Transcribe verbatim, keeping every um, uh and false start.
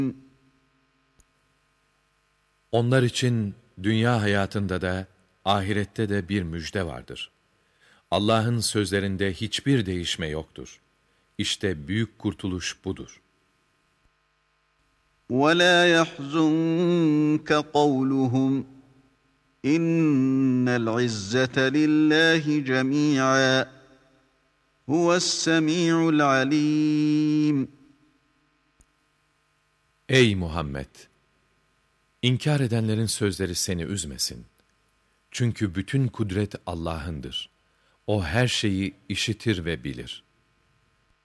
Onlar için dünya hayatında da ahirette de bir müjde vardır. Allah'ın sözlerinde hiçbir değişme yoktur. İşte büyük kurtuluş budur. وَلَا يَحْزُنكَ قَوْلُهُمْ اِنَّ الْعِزَّةَ لِلّٰهِ جَمِيعًا هُوَ السَّمِيعُ الْعَلِيمُ. Ey Muhammed! İnkar edenlerin sözleri seni üzmesin. Çünkü bütün kudret Allah'ındır. O her şeyi işitir ve bilir.